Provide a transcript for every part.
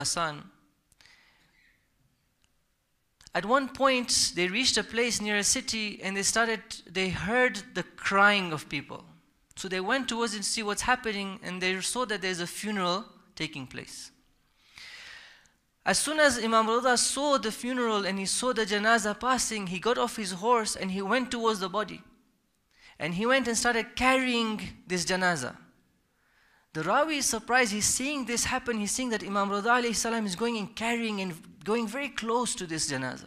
Khurasan. At one point, they reached a place near a city and they heard the crying of people. So they went towards it to see what's happening, and they saw that there's a funeral taking place. As soon as Imam Rida saw the funeral and he saw the janazah passing, he got off his horse and he went towards the body. And he went and started carrying this janazah. The Rawi is surprised. He's seeing this happen. He's seeing that Imam Rida alayhi salam is going and carrying and going very close to this janazah.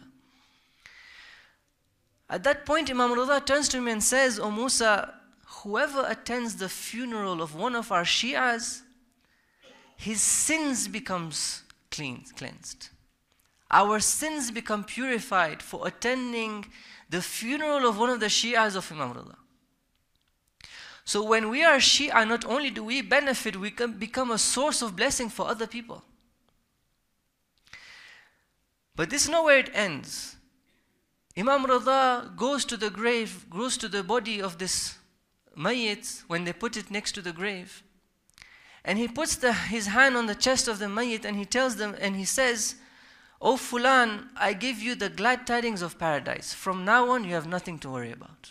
At that point, Imam Rida turns to him and says, "O Musa, whoever attends the funeral of one of our Shi'as, his sins becomes cleansed. Our sins become purified for attending the funeral of one of the Shi'as of Imam Rida." So when we are Shia, not only do we benefit, we can become a source of blessing for other people. But this is not where it ends. Imam Rida goes to the grave, goes to the body of this mayyit when they put it next to the grave. And he puts his hand on the chest of the mayyit and he tells them, and he says, "O Fulan, I give you the glad tidings of paradise. From now on, you have nothing to worry about."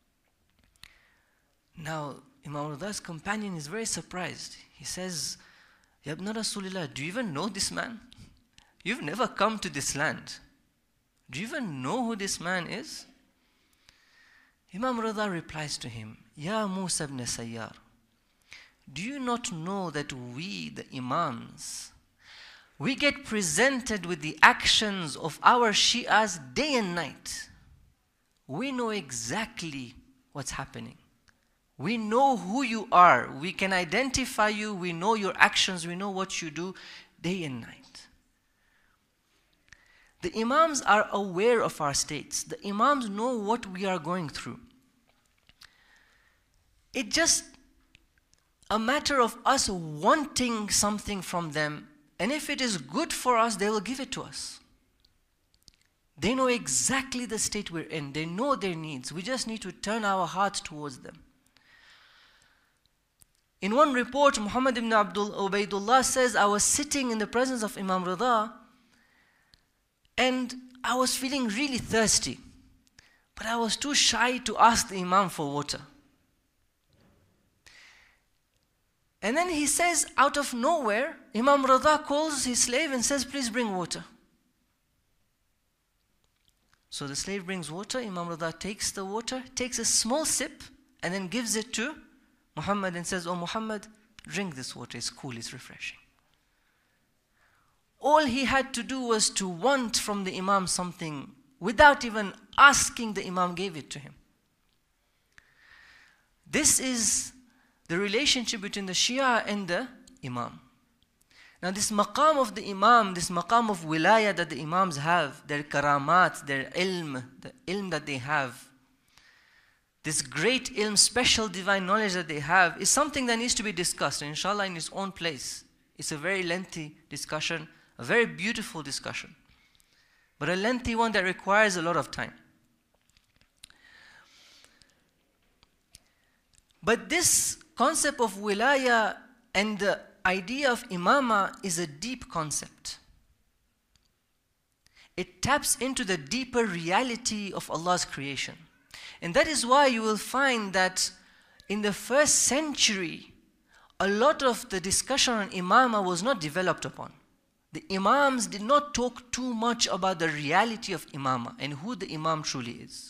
Now, Imam Rida's companion is very surprised. He says, "Ya Ibn Rasulullah, do you even know this man? You've never come to this land. Do you even know who this man is?" Imam Rida replies to him, "Ya Musa ibn Sayyar, do you not know that we, the Imams, we get presented with the actions of our Shi'as day and night. We know exactly what's happening. We know who you are. We can identify you. We know your actions. We know what you do day and night." The Imams are aware of our states. The Imams know what we are going through. It's just a matter of us wanting something from them, and if it is good for us, they will give it to us. They know exactly the state we're in. They know their needs. We just need to turn our hearts towards them. In one report, Muhammad ibn Ubaidullah says, "I was sitting in the presence of Imam Rida and I was feeling really thirsty, but I was too shy to ask the Imam for water. And then he says, out of nowhere, Imam Rida calls his slave and says, 'Please bring water.' So the slave brings water. Imam Rida takes the water, takes a small sip, and then gives it to Muhammad and says, 'Oh Muhammad, drink this water. It's cool, it's refreshing.' All he had to do was to want from the Imam something. Without even asking, the Imam gave it to him. This is the relationship between the Shia and the Imam. Now this maqam of the Imam, this maqam of wilaya that the Imams have, their karamat, their ilm, the ilm that they have, this great ilm, special divine knowledge that they have, is something that needs to be discussed, and inshallah in its own place. It's a very lengthy discussion, a very beautiful discussion, but a lengthy one that requires a lot of time. But this concept of wilaya and the idea of imama is a deep concept. It taps into the deeper reality of Allah's creation. And that is why you will find that in the first century, a lot of the discussion on imama was not developed upon. The Imams did not talk too much about the reality of imama and who the Imam truly is.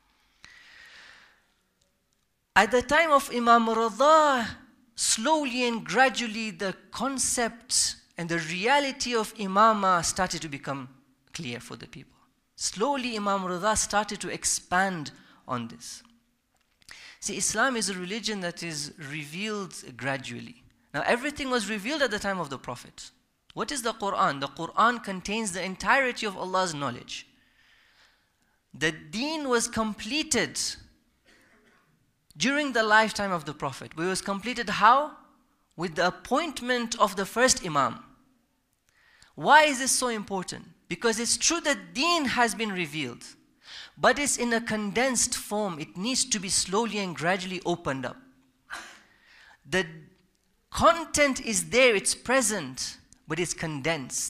At the time of Imam Rida, slowly and gradually the concept and the reality of imama started to become clear for the people. Slowly Imam Rida started to expand on this. See, Islam is a religion that is revealed gradually. Now everything was revealed at the time of the Prophet. What is the Quran? The Quran contains the entirety of Allah's knowledge. The deen was completed during the lifetime of the Prophet. It was completed how? With the appointment of the first Imam. Why is this so important? Because it's true that deen has been revealed, but it's in a condensed form. It needs to be slowly and gradually opened up. The content is there, it's present, but it's condensed.